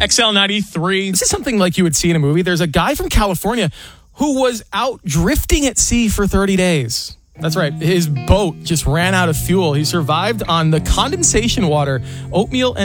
XL93. This is something like you would see in a movie. There's a guy from California who was out drifting at sea for 30 days. That's right. His boat just ran out of fuel. He survived on the condensation water, oatmeal, and